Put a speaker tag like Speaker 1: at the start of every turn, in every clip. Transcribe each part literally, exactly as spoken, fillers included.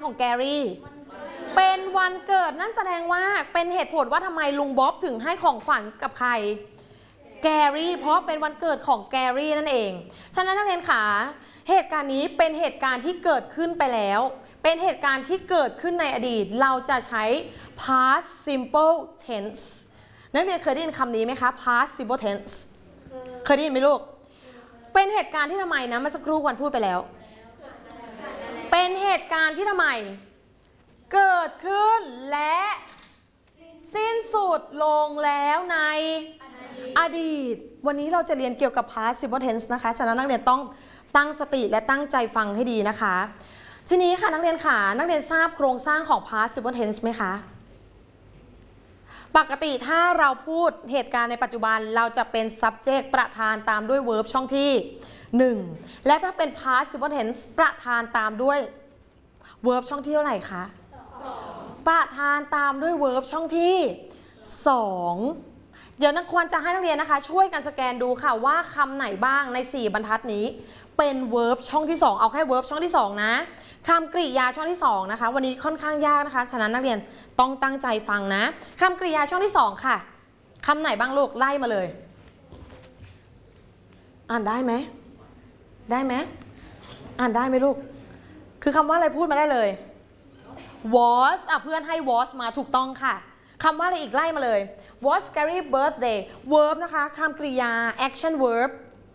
Speaker 1: ของแกรี่เป็นวันเกิดนั่นแสดงว่าเป็นเหตุผลว่าทำไมลุงบ๊อบถึงให้ของขวัญกับใครแกรี่เพราะเป็นวันเกิดของแกรี่นั่นเองฉะนั้นนักเรียนขาเหตุการณ์นี้เป็นเหตุการณ์ที่เกิดขึ้นไปแล้วเป็นเหตุการณ์ที่เกิดขึ้นในอดีตเราจะใช้ past simple tense นักเรียนเคยได้ยินคำนี้ไหมคะ past simple tense เคยได้ยินไหมลูกเป็นเหตุการณ์ที่ทำไมนะเมื่อสักครู่วันพูดไปแล้วเป็นเหตุการณ์ที่ทำไมเกิดขึ้นและสิ้นสุดลงแล้วในอดีตวันนี้เราจะเรียนเกี่ยวกับ past simple tense นะคะฉะนั้นนักเรียนต้องตั้งสติและตั้งใจฟังให้ดีนะคะทีนี้ค่ะนักเรียนค่ะนักเรียนทราบโครงสร้างของ past simple tense ไหมคะปกติถ้าเราพูดเหตุการณ์ในปัจจุบันเราจะเป็น subject ประธานตามด้วย verb ช่องที่หนึ่งและถ้าเป็น past simple tense ประธานตามด้วย verb ช่องที่เท่าไหร่คะประธานตามด้วย verb ช่องที่สองเดี๋ยวนักควรจะให้นักเรียนนะคะช่วยกันสแกนดูค่ะว่าคำไหนบ้างในสี่บรรทัดนี้เป็น verb ช่องที่สองเอาแค่ verb ช่องที่สองนะคำกริยาช่องที่สองนะคะวันนี้ค่อนข้างยากนะคะฉะนั้นนักเรียนต้องตั้งใจฟังนะคำกริยาช่องที่สองค่ะคำไหนบ้างลูกไล่มาเลยอ่านได้ไหมได้ไหมอ่านได้ไหมลูกคือคำว่าอะไรพูดมาได้เลย was อ่ะเพื่อนให้ was มาถูกต้องค่ะคำว่าอะไรอีกไล่มาเลย was Gary's birthday verb นะคะคำกริยา action verb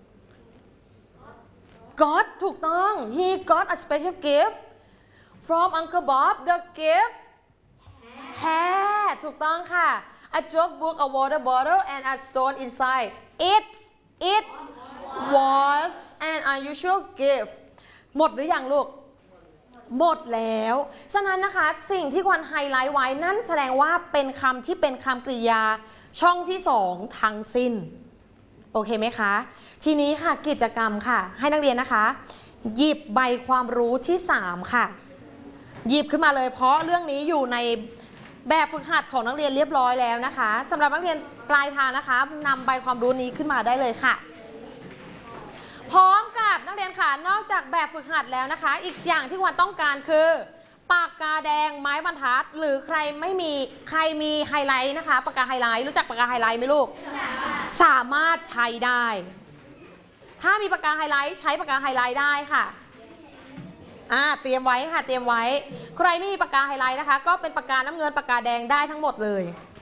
Speaker 1: got ถูกต้อง he got a special gift from Uncle Bob the gift had ถูกต้องค่ะ a joke book a water bottle and a stone inside it it was an unusual gift หมดหรือยังลูกหมดแล้วฉะนั้นนะคะสิ่งที่ควรไฮไลท์ไว้นั่นแสดงว่าเป็นคำที่เป็นคำกริยาช่องที่สองทั้งสิ้นโอเคไหมคะทีนี้ค่ะกิจกรรมค่ะให้นักเรียนนะคะหยิบใบความรู้ที่สามค่ะหยิบขึ้นมาเลยเพราะเรื่องนี้อยู่ในแบบฝึกหัดของนักเรียนเรียบร้อยแล้วนะคะสำหรับนักเรียนปลายทางนะคะนำใบความรู้นี้ขึ้นมาได้เลยค่ะพร้อมกับนักเรียนค่ะนอกจากแบบฝึกหัดแล้วนะคะอีกอย่างที่ควรต้องการคือปากกาแดงไม้บรรทัดหรือใครไม่มีใครมีไฮไลท์นะคะปากกาไฮไลท์รู้จักปากกาไฮไลท์ไหมลูกสามารถใช้ได้ถ้ามีปากกาไฮไลท์ใช้ปากกาไฮไลท์ได้ค่ะอ่าเตรียมไว้ค่ะเตรียมไว้ใครไม่มีปากกาไฮไลท์นะคะก็เป็นปากกาน้ำเงินปากกาแดงได้ทั้งหมดเลย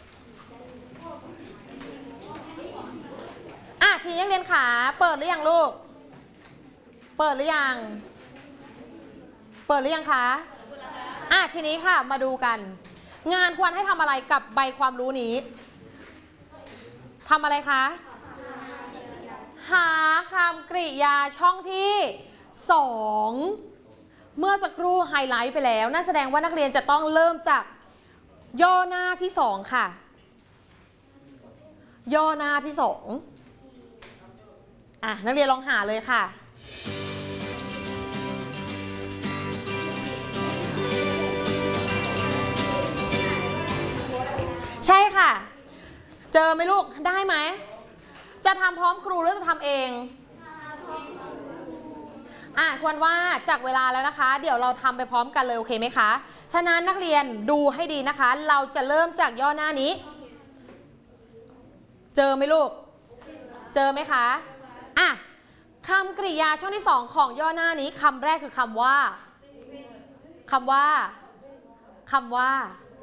Speaker 1: อ่ะทีนี้นักเรียนขาเปิดหรือยังลูกเปิดหรือยังเปิดหรือยังคะอ่ะทีนี้ค่ะมาดูกันงานควรให้ทำอะไรกับใบความรู้นี้ทำอะไรคะหาคำกริยาช่องที่สองเมื่อสักครู่ไฮไลท์ไปแล้วนั่นแสดงว่านักเรียนจะต้องเริ่มจากย่อหน้าที่สองค่ะย่อหน้าที่สองอ่ะนักเรียนลองหาเลยค่ะใช่ค่ะเจอไหมลูกได้ไหมจะทำพร้อมครูหรือจะทำเองอ่ะควรว่าจากเวลาแล้วนะคะเดี๋ยวเราทำไปพร้อมกันเลยโอเคไหมคะฉะนั้นนักเรียนดูให้ดีนะคะเราจะเริ่มจากย่อหน้านี้เจอไหมลูกเจอไหมคะอ่ะคำกริยาช่องที่สองของย่อหน้านี้คำแรกคือคำว่าคำว่าคำว่า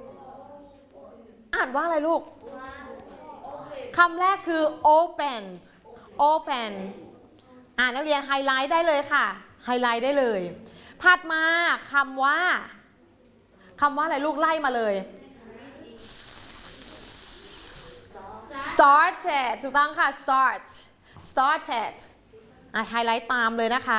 Speaker 1: อ่านว่าอะไรลูกคำแรกคือ open open อ่านนักเรียนไฮไลท์ได้เลยค่ะไฮไลท์ได้เลยถัดมาคำว่าคำว่าอะไรลูกไล่มาเลย started ถูกต้องค่ะ start started อ่ะไฮไลท์ตามเลยนะคะ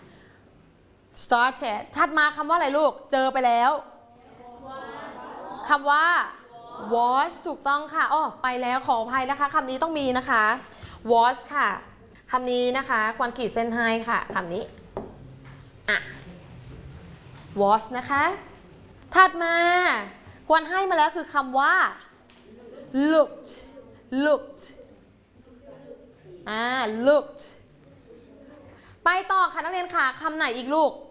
Speaker 1: started ถัดมาคำว่าอะไรลูกเจอไปแล้วคำว่า was ถูกต้องค่ะอ๋อไปแล้วขออภัยนะคะคำนี้ต้องมีนะคะ was ค่ะคำนี้นะคะควรขีดเส้นให้ค่ะคำนี้อ่ะ was นะคะถัดมาควรให้มาแล้วคือคำว่า looked looked อ่า looked ไปต่อค่ะนักเรียนค่ะคำไหนอีกลูก